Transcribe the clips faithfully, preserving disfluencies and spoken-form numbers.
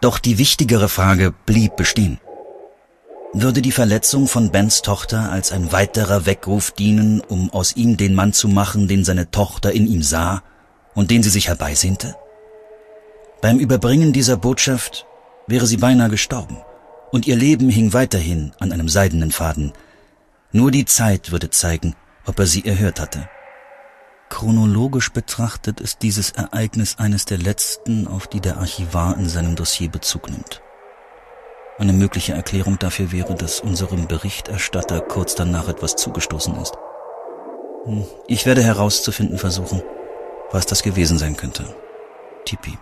Doch die wichtigere Frage blieb bestehen. Würde die Verletzung von Bens Tochter als ein weiterer Weckruf dienen, um aus ihm den Mann zu machen, den seine Tochter in ihm sah und den sie sich herbeisehnte? Beim Überbringen dieser Botschaft wäre sie beinahe gestorben und ihr Leben hing weiterhin an einem seidenen Faden. Nur die Zeit würde zeigen, ob er sie erhört hatte. Chronologisch betrachtet ist dieses Ereignis eines der letzten, auf die der Archivar in seinem Dossier Bezug nimmt. Eine mögliche Erklärung dafür wäre, dass unserem Berichterstatter kurz danach etwas zugestoßen ist. Ich werde herauszufinden versuchen, was das gewesen sein könnte. Tipi.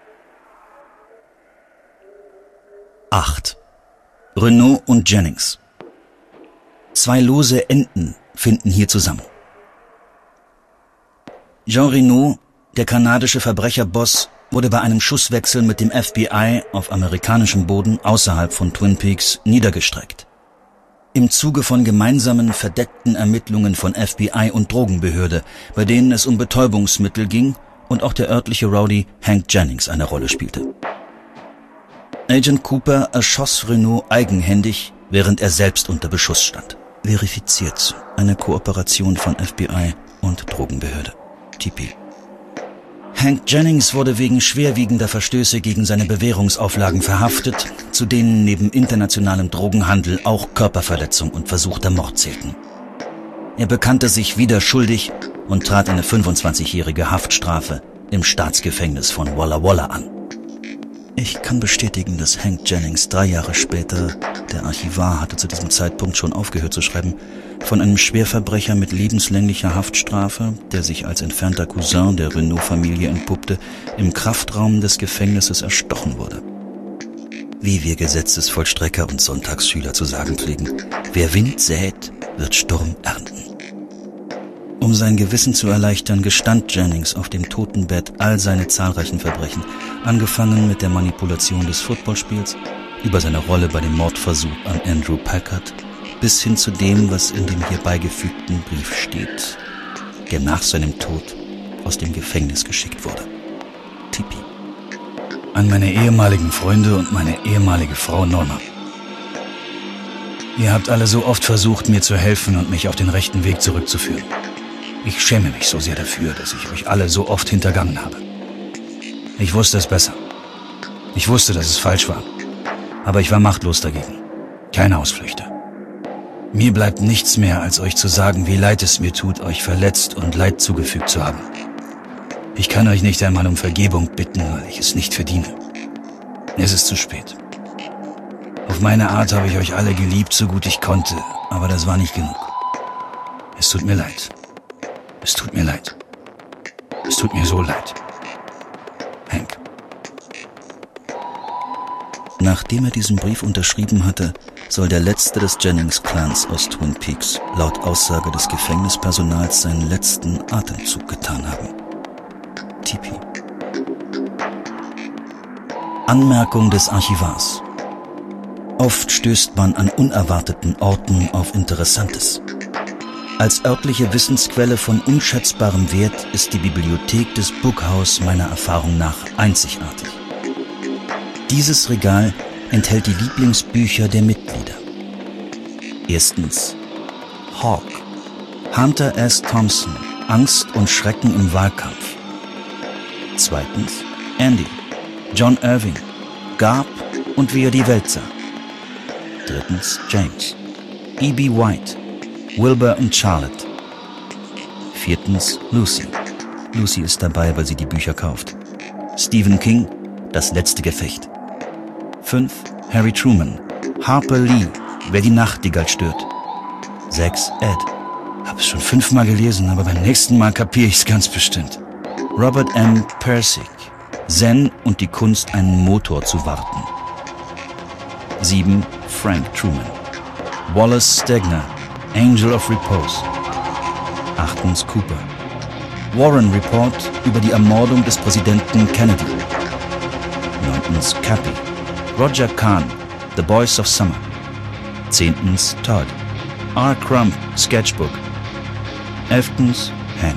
acht. Renault und Jennings. Zwei lose Enden finden hier zusammen. Jean Renault, der kanadische Verbrecherboss, wurde bei einem Schusswechsel mit dem F B I auf amerikanischem Boden außerhalb von Twin Peaks niedergestreckt. Im Zuge von gemeinsamen verdeckten Ermittlungen von F B I und Drogenbehörde, bei denen es um Betäubungsmittel ging und auch der örtliche Rowdy Hank Jennings eine Rolle spielte. Agent Cooper erschoss Renault eigenhändig, während er selbst unter Beschuss stand. Verifiziert. Eine Kooperation von F B I und Drogenbehörde. T P. Hank Jennings wurde wegen schwerwiegender Verstöße gegen seine Bewährungsauflagen verhaftet, zu denen neben internationalem Drogenhandel auch Körperverletzung und versuchter Mord zählten. Er bekannte sich wieder schuldig und trat eine fünfundzwanzigjährige Haftstrafe im Staatsgefängnis von Walla Walla an. Ich kann bestätigen, dass Hank Jennings drei Jahre später, der Archivar hatte zu diesem Zeitpunkt schon aufgehört zu schreiben, von einem Schwerverbrecher mit lebenslänglicher Haftstrafe, der sich als entfernter Cousin der Renault-Familie entpuppte, im Kraftraum des Gefängnisses erstochen wurde. Wie wir Gesetzesvollstrecker und Sonntagsschüler zu sagen pflegen, wer Wind sät, wird Sturm ernten. Um sein Gewissen zu erleichtern, gestand Jennings auf dem Totenbett all seine zahlreichen Verbrechen, angefangen mit der Manipulation des Footballspiels, über seine Rolle bei dem Mordversuch an Andrew Packard, bis hin zu dem, was in dem hier beigefügten Brief steht, der nach seinem Tod aus dem Gefängnis geschickt wurde. Tippi. An meine ehemaligen Freunde und meine ehemalige Frau Norma. Ihr habt alle so oft versucht, mir zu helfen und mich auf den rechten Weg zurückzuführen. Ich schäme mich so sehr dafür, dass ich euch alle so oft hintergangen habe. Ich wusste es besser. Ich wusste, dass es falsch war. Aber ich war machtlos dagegen. Keine Ausflüchte. Mir bleibt nichts mehr, als euch zu sagen, wie leid es mir tut, euch verletzt und Leid zugefügt zu haben. Ich kann euch nicht einmal um Vergebung bitten, weil ich es nicht verdiene. Es ist zu spät. Auf meine Art habe ich euch alle geliebt, so gut ich konnte, aber das war nicht genug. Es tut mir leid. Es tut mir leid. Es tut mir so leid. Hank. Nachdem er diesen Brief unterschrieben hatte, soll der letzte des Jennings-Clans aus Twin Peaks laut Aussage des Gefängnispersonals seinen letzten Atemzug getan haben. Tipi. Anmerkung des Archivars. Oft stößt man an unerwarteten Orten auf Interessantes. Als örtliche Wissensquelle von unschätzbarem Wert ist die Bibliothek des Bookhouse meiner Erfahrung nach einzigartig. Dieses Regal enthält die Lieblingsbücher der Mitglieder. Erstens Hawk, Hunter S. Thompson, Angst und Schrecken im Wahlkampf. Zweitens Andy, John Irving, Garb und wie er die Welt sah. Drittens James, E B. White, Wilbur und Charlotte. Viertens Lucy. Lucy ist dabei, weil sie die Bücher kauft. Stephen King, Das letzte Gefecht. Fünf Harry Truman, Harper Lee, Wer die Nachtigall stört. Sechs Ed. Hab es schon fünfmal gelesen, aber beim nächsten Mal kapiere ich's ganz bestimmt. Robert M. Pirsig, Zen und die Kunst, einen Motor zu warten. Sieben Frank Truman, Wallace Stegner, Angel of Repose. Achtens Cooper, Warren Report über die Ermordung des Präsidenten Kennedy. Neuntens Cappy, Roger Kahn, The Boys of Summer. Zehntens Todd, R. Crump, Sketchbook. Elftens Hank,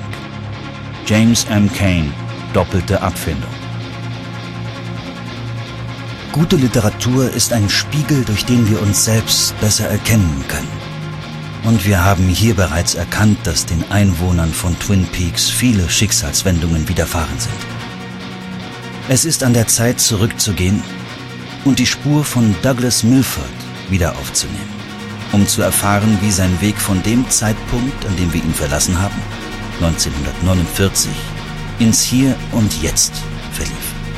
James M. Cain, Doppelte Abfindung. Gute Literatur ist ein Spiegel, durch den wir uns selbst besser erkennen können. Und wir haben hier bereits erkannt, dass den Einwohnern von Twin Peaks viele Schicksalswendungen widerfahren sind. Es ist an der Zeit, zurückzugehen und die Spur von Douglas Milford wieder aufzunehmen, um zu erfahren, wie sein Weg von dem Zeitpunkt, an dem wir ihn verlassen haben, neunzehnhundertneunundvierzig, ins Hier und Jetzt verlief.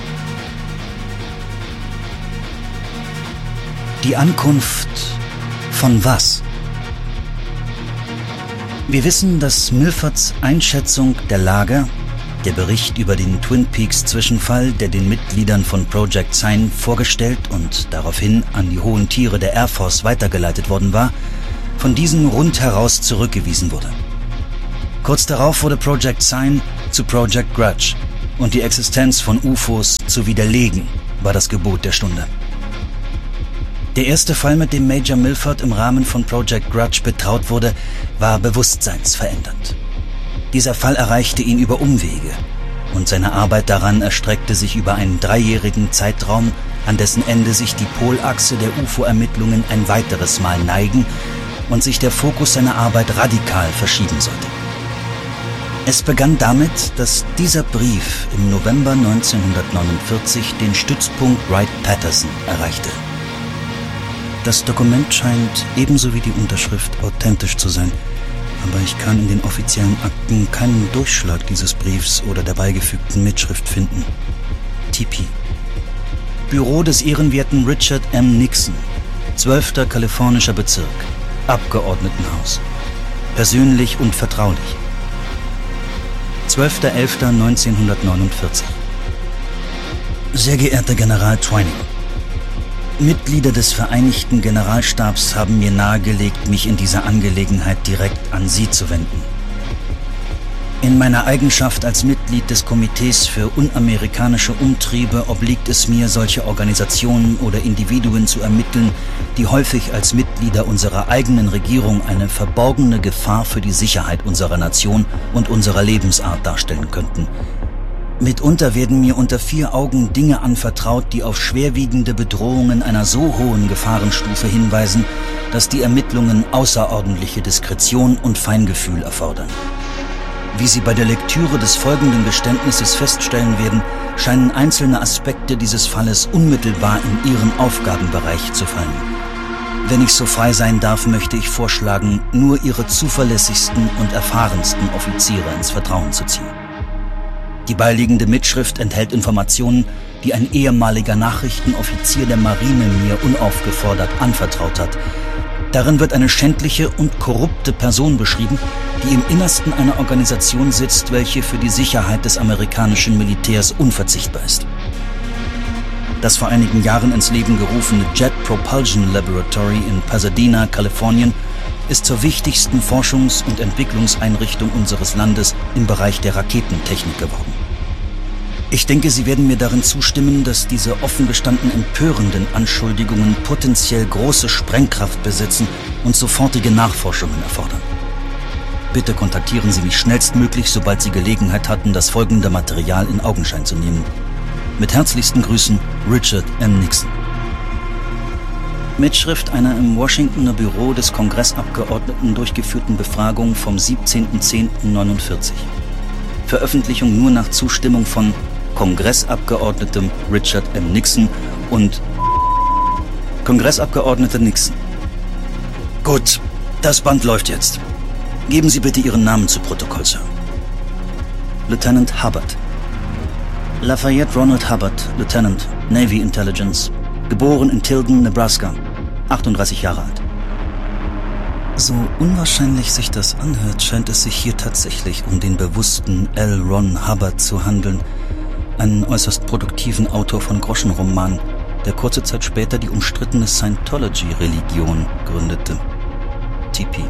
Die Ankunft von was? Wir wissen, dass Milfords Einschätzung der Lage, der Bericht über den Twin Peaks-Zwischenfall, der den Mitgliedern von Project Sign vorgestellt und daraufhin an die hohen Tiere der Air Force weitergeleitet worden war, von diesen rundheraus zurückgewiesen wurde. Kurz darauf wurde Project Sign zu Project Grudge und die Existenz von U F Os zu widerlegen, war das Gebot der Stunde. Der erste Fall, mit dem Major Milford im Rahmen von Project Grudge betraut wurde, war bewusstseinsverändernd. Dieser Fall erreichte ihn über Umwege und seine Arbeit daran erstreckte sich über einen dreijährigen Zeitraum, an dessen Ende sich die Polachse der U F O-Ermittlungen ein weiteres Mal neigen und sich der Fokus seiner Arbeit radikal verschieben sollte. Es begann damit, dass dieser Brief im November neunzehnhundertneunundvierzig den Stützpunkt Wright-Patterson erreichte. Das Dokument scheint ebenso wie die Unterschrift authentisch zu sein, aber ich kann in den offiziellen Akten keinen Durchschlag dieses Briefs oder der beigefügten Mitschrift finden. T P. Büro des ehrenwerten Richard M. Nixon, zwölfter kalifornischer Bezirk, Abgeordnetenhaus. Persönlich und vertraulich. zwölfter elfter neunzehnhundertneunundvierzig. Sehr geehrter General Twining, Mitglieder des Vereinigten Generalstabs haben mir nahegelegt, mich in dieser Angelegenheit direkt an Sie zu wenden. In meiner Eigenschaft als Mitglied des Komitees für unamerikanische Umtriebe obliegt es mir, solche Organisationen oder Individuen zu ermitteln, die häufig als Mitglieder unserer eigenen Regierung eine verborgene Gefahr für die Sicherheit unserer Nation und unserer Lebensart darstellen könnten. Mitunter werden mir unter vier Augen Dinge anvertraut, die auf schwerwiegende Bedrohungen einer so hohen Gefahrenstufe hinweisen, dass die Ermittlungen außerordentliche Diskretion und Feingefühl erfordern. Wie Sie bei der Lektüre des folgenden Geständnisses feststellen werden, scheinen einzelne Aspekte dieses Falles unmittelbar in Ihren Aufgabenbereich zu fallen. Wenn ich so frei sein darf, möchte ich vorschlagen, nur Ihre zuverlässigsten und erfahrensten Offiziere ins Vertrauen zu ziehen. Die beiliegende Mitschrift enthält Informationen, die ein ehemaliger Nachrichtenoffizier der Marine mir unaufgefordert anvertraut hat. Darin wird eine schändliche und korrupte Person beschrieben, die im Innersten einer Organisation sitzt, welche für die Sicherheit des amerikanischen Militärs unverzichtbar ist. Das vor einigen Jahren ins Leben gerufene Jet Propulsion Laboratory in Pasadena, Kalifornien, ist zur wichtigsten Forschungs- und Entwicklungseinrichtung unseres Landes im Bereich der Raketentechnik geworden. Ich denke, Sie werden mir darin zustimmen, dass diese offen gestanden empörenden Anschuldigungen potenziell große Sprengkraft besitzen und sofortige Nachforschungen erfordern. Bitte kontaktieren Sie mich schnellstmöglich, sobald Sie Gelegenheit hatten, das folgende Material in Augenschein zu nehmen. Mit herzlichsten Grüßen, Richard M. Nixon. Mitschrift einer im Washingtoner Büro des Kongressabgeordneten durchgeführten Befragung vom siebzehnten zehnten neunundvierzig. Veröffentlichung nur nach Zustimmung von Kongressabgeordnetem Richard M. Nixon und Kongressabgeordneter Nixon. Gut, das Band läuft jetzt. Geben Sie bitte Ihren Namen zu Protokoll, Sir. Lieutenant Hubbard. Lafayette Ronald Hubbard, Lieutenant, Navy Intelligence. Geboren in Tilden, Nebraska. achtunddreißig Jahre alt. So unwahrscheinlich sich das anhört, scheint es sich hier tatsächlich um den bewussten L. Ron Hubbard zu handeln, einen äußerst produktiven Autor von Groschenromanen, der kurze Zeit später die umstrittene Scientology-Religion gründete. T P.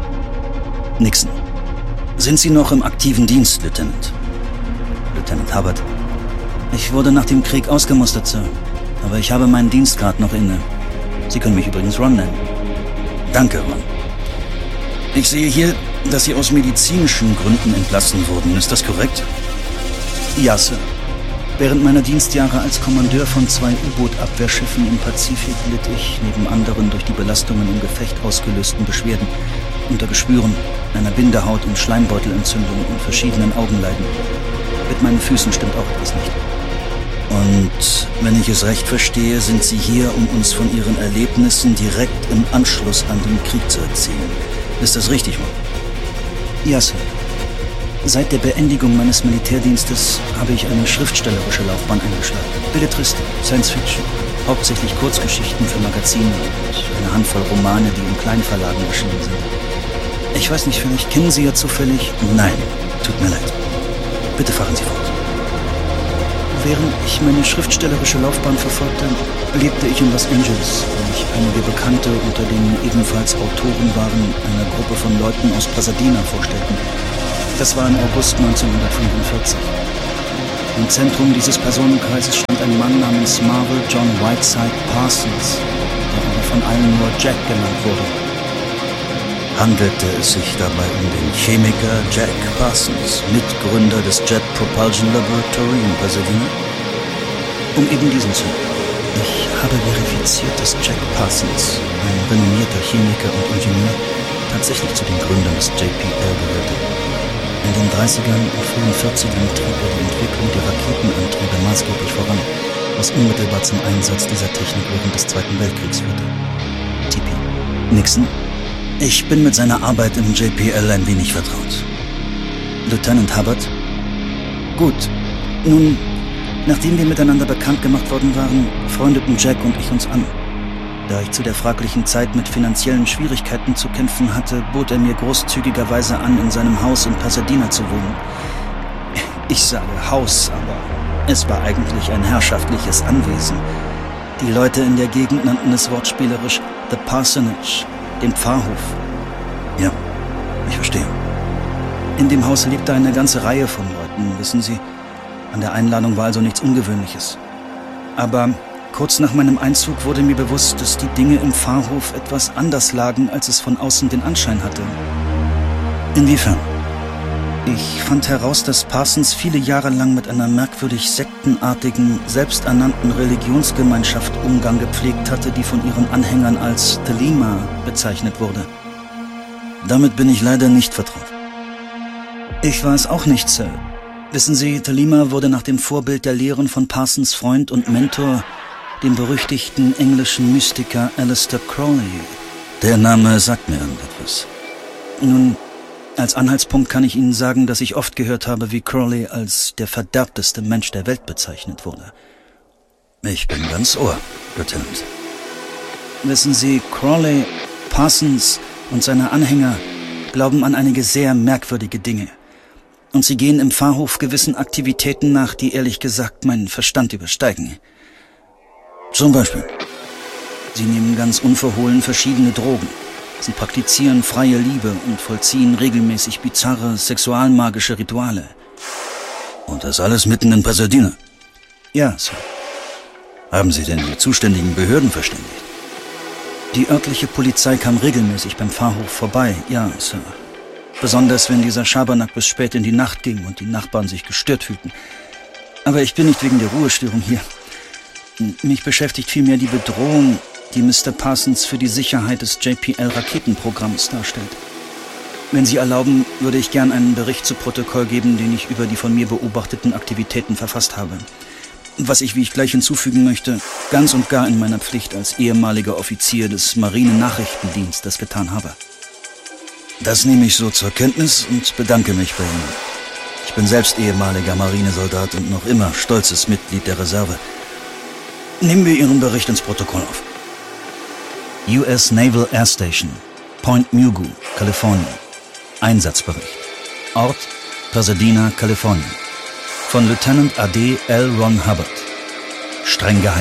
Nixon. Sind Sie noch im aktiven Dienst, Lieutenant? Lieutenant Hubbard. Ich wurde nach dem Krieg ausgemustert, Sir. Aber ich habe meinen Dienstgrad noch inne. Sie können mich übrigens Ron nennen. Danke, Ron. Ich sehe hier, dass Sie aus medizinischen Gründen entlassen wurden. Ist das korrekt? Ja, Sir. Während meiner Dienstjahre als Kommandeur von zwei U-Boot-Abwehrschiffen im Pazifik litt ich, neben anderen durch die Belastungen im Gefecht ausgelösten Beschwerden, unter Geschwüren, einer Bindehaut- und Schleimbeutelentzündung und verschiedenen Augenleiden. Mit meinen Füßen stimmt auch etwas nicht. Und wenn ich es recht verstehe, sind Sie hier, um uns von Ihren Erlebnissen direkt im Anschluss an den Krieg zu erzählen. Ist das richtig, Mann? Ja, Sir. Seit der Beendigung meines Militärdienstes habe ich eine schriftstellerische Laufbahn eingeschlagen. Belletristik, Science Fiction, hauptsächlich Kurzgeschichten für Magazine und eine Handvoll Romane, die in Kleinverlagen erschienen sind. Ich weiß nicht, vielleicht kennen Sie ja zufällig... Nein, tut mir leid. Bitte fahren Sie fort. Während ich meine schriftstellerische Laufbahn verfolgte, lebte ich in Los Angeles, wo ich einige Bekannte unter denen ebenfalls Autoren waren, einer Gruppe von Leuten aus Pasadena vorstellten. Das war im August neunzehnhundertfünfundvierzig. Im Zentrum dieses Personenkreises stand ein Mann namens Marvel John Whiteside Parsons, der aber von allen nur Jack genannt wurde. Handelte es sich dabei um den Chemiker Jack Parsons, Mitgründer des Jet Propulsion Laboratory in Pasadena? Um eben diesen zu. Ich habe verifiziert, dass Jack Parsons, ein renommierter Chemiker und Ingenieur, tatsächlich zu den Gründern des J P L gehörte. In den dreißigern und frühen vierzigern trieb er die Entwicklung der Raketenantriebe maßgeblich voran, was unmittelbar zum Einsatz dieser Technik während des Zweiten Weltkriegs führte. T P. Nixon? Ich bin mit seiner Arbeit im J P L ein wenig vertraut. Lieutenant Hubbard? Gut. Nun, nachdem wir miteinander bekannt gemacht worden waren, freundeten Jack und ich uns an. Da ich zu der fraglichen Zeit mit finanziellen Schwierigkeiten zu kämpfen hatte, bot er mir großzügigerweise an, in seinem Haus in Pasadena zu wohnen. Ich sage Haus, aber es war eigentlich ein herrschaftliches Anwesen. Die Leute in der Gegend nannten es wortspielerisch The Parsonage, den Pfarrhof. Ja, ich verstehe. In dem Haus lebte eine ganze Reihe von Leuten, wissen Sie. An der Einladung war also nichts Ungewöhnliches. Aber kurz nach meinem Einzug wurde mir bewusst, dass die Dinge im Pfarrhof etwas anders lagen, als es von außen den Anschein hatte. Inwiefern? Ich fand heraus, dass Parsons viele Jahre lang mit einer merkwürdig sektenartigen, selbsternannten Religionsgemeinschaft Umgang gepflegt hatte, die von ihren Anhängern als Thelema bezeichnet wurde. Damit bin ich leider nicht vertraut. Ich war es auch nicht, Sir. Wissen Sie, Thelema wurde nach dem Vorbild der Lehren von Parsons Freund und Mentor, dem berüchtigten englischen Mystiker Aleister Crowley. Der Name sagt mir irgendetwas. Nun, als Anhaltspunkt kann ich Ihnen sagen, dass ich oft gehört habe, wie Crowley als der verderbteste Mensch der Welt bezeichnet wurde. Ich bin ganz Ohr, Lieutenant. Wissen Sie, Crowley, Parsons und seine Anhänger glauben an einige sehr merkwürdige Dinge. Und sie gehen im Pfarrhof gewissen Aktivitäten nach, die ehrlich gesagt meinen Verstand übersteigen. Zum Beispiel? Sie nehmen ganz unverhohlen verschiedene Drogen. Sie praktizieren freie Liebe und vollziehen regelmäßig bizarre sexualmagische Rituale. Und das alles mitten in Pasadena? Ja, Sir. Haben Sie denn die zuständigen Behörden verständigt? Die örtliche Polizei kam regelmäßig beim Pfarrhof vorbei, ja, Sir. Besonders wenn dieser Schabernack bis spät in die Nacht ging und die Nachbarn sich gestört fühlten. Aber ich bin nicht wegen der Ruhestörung hier. Mich beschäftigt vielmehr die Bedrohung, die Mister Parsons für die Sicherheit des J P L-Raketenprogramms darstellt. Wenn Sie erlauben, würde ich gern einen Bericht zu Protokoll geben, den ich über die von mir beobachteten Aktivitäten verfasst habe. Was ich, wie ich gleich hinzufügen möchte, ganz und gar in meiner Pflicht als ehemaliger Offizier des Marine-Nachrichtendienstes getan habe. Das nehme ich so zur Kenntnis und bedanke mich bei Ihnen. Ich bin selbst ehemaliger Marinesoldat und noch immer stolzes Mitglied der Reserve. Nehmen wir Ihren Bericht ins Protokoll auf. U S Naval Air Station, Point Mugu, Kalifornien. Einsatzbericht. Ort Pasadena, Kalifornien. Von Lieutenant A D L. Ron Hubbard. Streng geheim.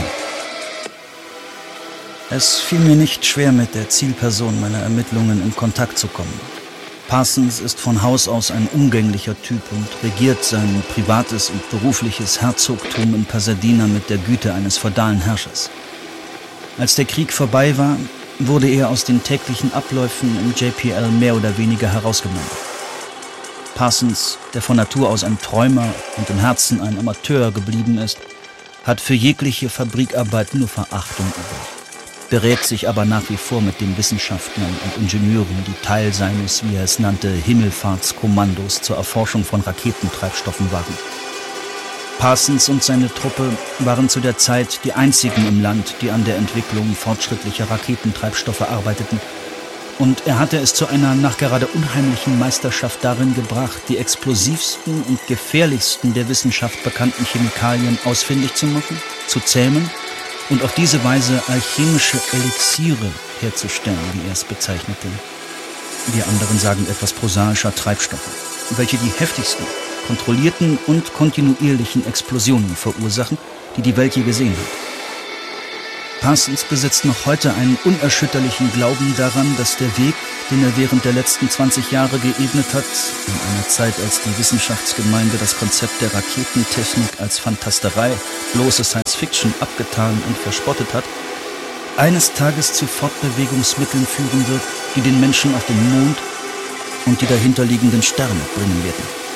Es fiel mir nicht schwer, mit der Zielperson meiner Ermittlungen in Kontakt zu kommen. Parsons ist von Haus aus ein umgänglicher Typ und regiert sein privates und berufliches Herzogtum in Pasadena mit der Güte eines feudalen Herrschers. Als der Krieg vorbei war, wurde er aus den täglichen Abläufen im J P L mehr oder weniger herausgenommen. Parsons, der von Natur aus ein Träumer und im Herzen ein Amateur geblieben ist, hat für jegliche Fabrikarbeit nur Verachtung übrig, berät sich aber nach wie vor mit den Wissenschaftlern und Ingenieuren, die Teil seines, wie er es nannte, Himmelfahrtskommandos zur Erforschung von Raketentreibstoffen waren. Parsons und seine Truppe waren zu der Zeit die einzigen im Land, die an der Entwicklung fortschrittlicher Raketentreibstoffe arbeiteten. Und er hatte es zu einer nachgerade unheimlichen Meisterschaft darin gebracht, die explosivsten und gefährlichsten der Wissenschaft bekannten Chemikalien ausfindig zu machen, zu zähmen und auf diese Weise alchemische Elixiere herzustellen, wie er es bezeichnete. Wir anderen sagen etwas prosaischer Treibstoffe, welche die heftigsten, kontrollierten und kontinuierlichen Explosionen verursachen, die die Welt je gesehen hat. Parsons besitzt noch heute einen unerschütterlichen Glauben daran, dass der Weg, den er während der letzten zwanzig Jahre geebnet hat, in einer Zeit, als die Wissenschaftsgemeinde das Konzept der Raketentechnik als Fantasterei, bloße Science-Fiction abgetan und verspottet hat, eines Tages zu Fortbewegungsmitteln führen wird, die den Menschen auf den Mond und die dahinterliegenden Sterne bringen werden.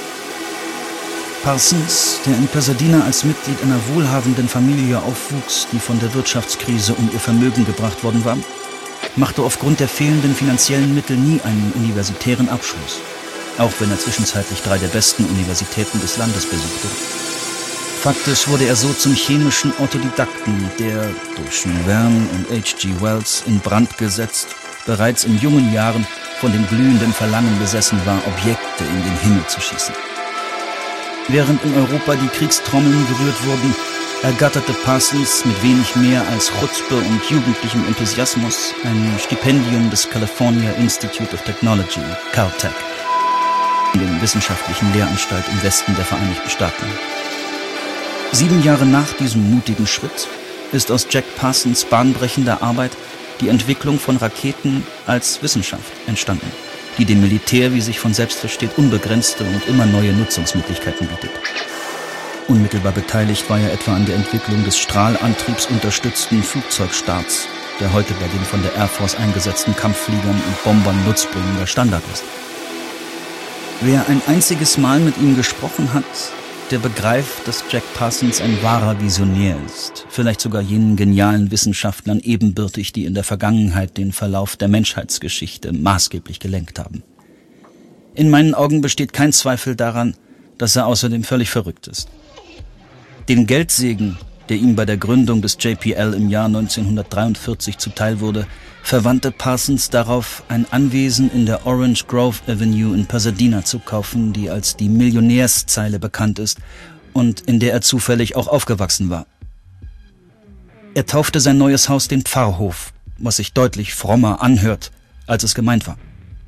Parsons, der in Pasadena als Mitglied einer wohlhabenden Familie aufwuchs, die von der Wirtschaftskrise um ihr Vermögen gebracht worden war, machte aufgrund der fehlenden finanziellen Mittel nie einen universitären Abschluss, auch wenn er zwischenzeitlich drei der besten Universitäten des Landes besuchte. Faktisch wurde er so zum chemischen Autodidakten, der durch Jules Verne und H G Wells in Brand gesetzt, bereits in jungen Jahren von dem glühenden Verlangen besessen war, Objekte in den Himmel zu schießen. Während in Europa die Kriegstrommeln gerührt wurden, ergatterte Parsons mit wenig mehr als Chutzpe und jugendlichem Enthusiasmus ein Stipendium des California Institute of Technology, Caltech, in den wissenschaftlichen Lehranstalt im Westen der Vereinigten Staaten. Sieben Jahre nach diesem mutigen Schritt ist aus Jack Parsons bahnbrechender Arbeit die Entwicklung von Raketen als Wissenschaft entstanden, die dem Militär, wie sich von selbst versteht, unbegrenzte und immer neue Nutzungsmöglichkeiten bietet. Unmittelbar beteiligt war er etwa an der Entwicklung des strahlantriebsunterstützten Flugzeugstarts, der heute bei den von der Air Force eingesetzten Kampffliegern und Bombern nutzbringender Standard ist. Wer ein einziges Mal mit ihm gesprochen hat, der begreift, dass Jack Parsons ein wahrer Visionär ist, vielleicht sogar jenen genialen Wissenschaftlern ebenbürtig, die in der Vergangenheit den Verlauf der Menschheitsgeschichte maßgeblich gelenkt haben. In meinen Augen besteht kein Zweifel daran, dass er außerdem völlig verrückt ist. Den Geldsegen, der ihm bei der Gründung des J P L im Jahr neunzehnhundertdreiundvierzig zuteil wurde, verwandte Parsons darauf, ein Anwesen in der Orange Grove Avenue in Pasadena zu kaufen, die als die Millionärszeile bekannt ist und in der er zufällig auch aufgewachsen war. Er taufte sein neues Haus den Pfarrhof, was sich deutlich frommer anhört, als es gemeint war.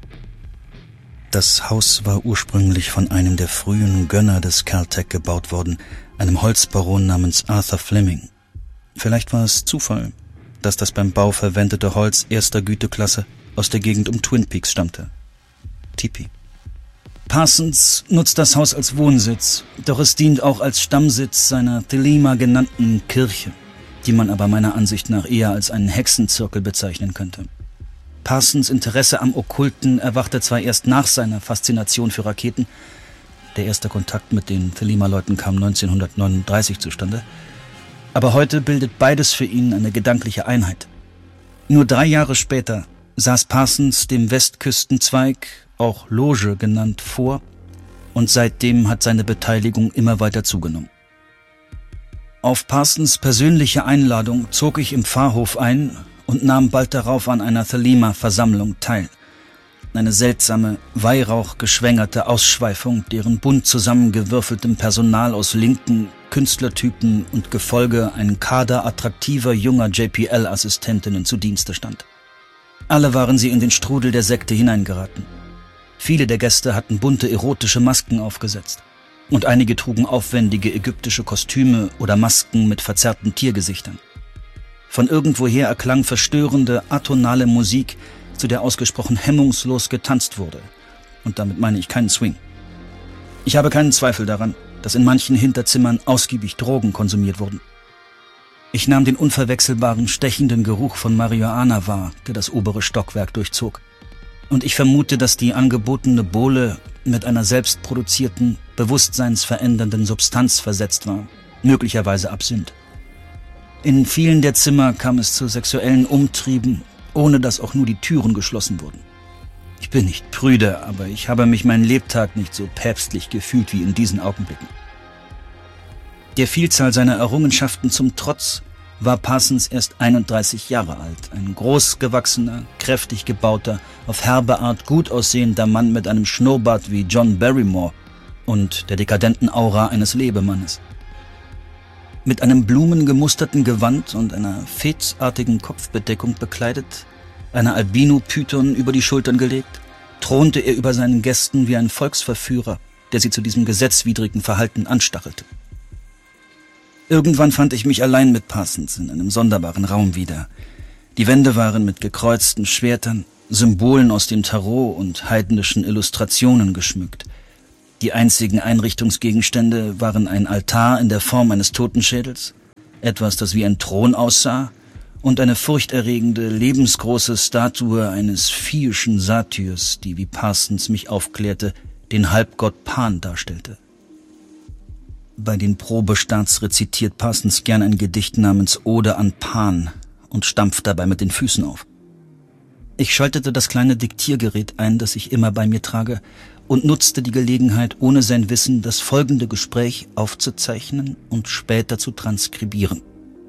Das Haus war ursprünglich von einem der frühen Gönner des Caltech gebaut worden, einem Holzbaron namens Arthur Fleming. Vielleicht war es Zufall, dass das beim Bau verwendete Holz erster Güteklasse aus der Gegend um Twin Peaks stammte. Tipi. Parsons nutzt das Haus als Wohnsitz, doch es dient auch als Stammsitz seiner Thelema genannten Kirche, die man aber meiner Ansicht nach eher als einen Hexenzirkel bezeichnen könnte. Parsons Interesse am Okkulten erwachte zwar erst nach seiner Faszination für Raketen, der erste Kontakt mit den Thelema-Leuten kam neunzehnhundertneununddreißig zustande, aber heute bildet beides für ihn eine gedankliche Einheit. Nur drei Jahre später saß Parsons dem Westküstenzweig, auch Loge genannt, vor, und seitdem hat seine Beteiligung immer weiter zugenommen. Auf Parsons persönliche Einladung zog ich im Pfarrhof ein und nahm bald darauf an einer Thelema-Versammlung teil. Eine seltsame, weihrauchgeschwängerte Ausschweifung, deren bunt zusammengewürfeltem Personal aus linken Künstlertypen und Gefolge ein Kader attraktiver junger J P L-Assistentinnen zu Dienste stand. Alle waren sie in den Strudel der Sekte hineingeraten. Viele der Gäste hatten bunte erotische Masken aufgesetzt und einige trugen aufwendige ägyptische Kostüme oder Masken mit verzerrten Tiergesichtern. Von irgendwoher erklang verstörende, atonale Musik, zu der ausgesprochen hemmungslos getanzt wurde. Und damit meine ich keinen Swing. Ich habe keinen Zweifel daran, dass in manchen Hinterzimmern ausgiebig Drogen konsumiert wurden. Ich nahm den unverwechselbaren, stechenden Geruch von Marihuana wahr, der das obere Stockwerk durchzog. Und ich vermute, dass die angebotene Bowle mit einer selbstproduzierten, bewusstseinsverändernden Substanz versetzt war, möglicherweise Absinth. In vielen der Zimmer kam es zu sexuellen Umtrieben, ohne dass auch nur die Türen geschlossen wurden. Ich bin nicht prüde, aber ich habe mich mein Lebtag nicht so päpstlich gefühlt wie in diesen Augenblicken. Der Vielzahl seiner Errungenschaften zum Trotz war Parsons erst einunddreißig Jahre alt, ein großgewachsener, kräftig gebauter, auf herbe Art gut aussehender Mann mit einem Schnurrbart wie John Barrymore und der dekadenten Aura eines Lebemannes. Mit einem blumengemusterten Gewand und einer fezartigen Kopfbedeckung bekleidet, einer Albino-Python über die Schultern gelegt, thronte er über seinen Gästen wie ein Volksverführer, der sie zu diesem gesetzwidrigen Verhalten anstachelte. Irgendwann fand ich mich allein mit Parsons in einem sonderbaren Raum wieder. Die Wände waren mit gekreuzten Schwertern, Symbolen aus dem Tarot und heidnischen Illustrationen geschmückt. Die einzigen Einrichtungsgegenstände waren ein Altar in der Form eines Totenschädels, etwas, das wie ein Thron aussah, und eine furchterregende, lebensgroße Statue eines viehischen Satyrs, die, wie Parsons mich aufklärte, den Halbgott Pan darstellte. Bei den Probestarts rezitiert Parsons gern ein Gedicht namens Ode an Pan und stampft dabei mit den Füßen auf. Ich schaltete das kleine Diktiergerät ein, das ich immer bei mir trage, und nutzte die Gelegenheit, ohne sein Wissen das folgende Gespräch aufzuzeichnen und später zu transkribieren.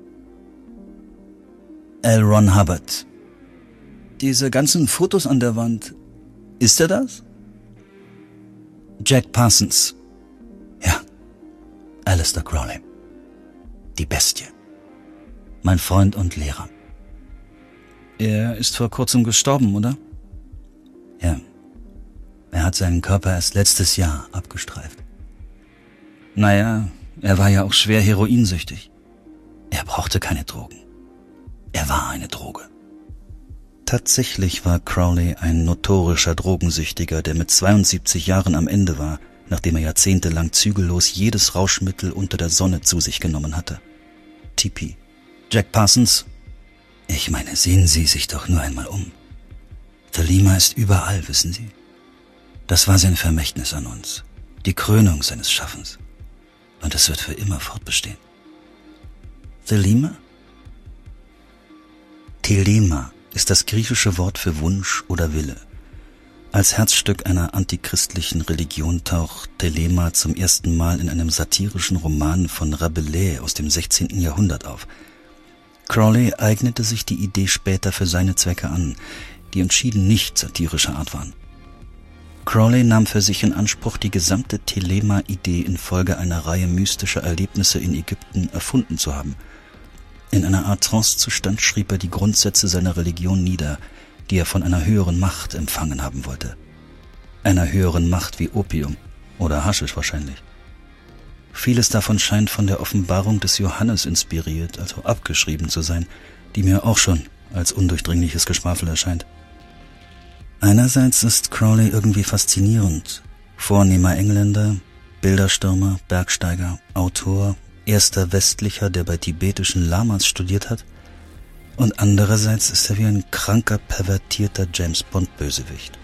L. Ron Hubbard. Diese ganzen Fotos an der Wand, ist er das? Jack Parsons. Ja. Aleister Crowley. Die Bestie. Mein Freund und Lehrer. Er ist vor kurzem gestorben, oder? Ja. Er hat seinen Körper erst letztes Jahr abgestreift. Naja, er war ja auch schwer heroinsüchtig. Er brauchte keine Drogen. Er war eine Droge. Tatsächlich war Crowley ein notorischer Drogensüchtiger, der mit zweiundsiebzig Jahren am Ende war, nachdem er jahrzehntelang zügellos jedes Rauschmittel unter der Sonne zu sich genommen hatte. Tipi. Jack Parsons? Ich meine, sehen Sie sich doch nur einmal um. Thelema ist überall, wissen Sie. Das war sein Vermächtnis an uns, die Krönung seines Schaffens. Und es wird für immer fortbestehen. Thelema? Thelema ist das griechische Wort für Wunsch oder Wille. Als Herzstück einer antichristlichen Religion taucht Thelema zum ersten Mal in einem satirischen Roman von Rabelais aus dem sechzehnten Jahrhundert auf. Crowley eignete sich die Idee später für seine Zwecke an, die entschieden nicht satirischer Art waren. Crowley nahm für sich in Anspruch, die gesamte Thelema-Idee infolge einer Reihe mystischer Erlebnisse in Ägypten erfunden zu haben. In einer Art Trancezustand schrieb er die Grundsätze seiner Religion nieder, die er von einer höheren Macht empfangen haben wollte. Einer höheren Macht wie Opium oder Haschisch wahrscheinlich. Vieles davon scheint von der Offenbarung des Johannes inspiriert, also abgeschrieben zu sein, die mir auch schon als undurchdringliches Geschwafel erscheint. Einerseits ist Crowley irgendwie faszinierend. Vornehmer Engländer, Bilderstürmer, Bergsteiger, Autor, erster Westlicher, der bei tibetischen Lamas studiert hat. Und andererseits ist er wie ein kranker, pervertierter James-Bond-Bösewicht.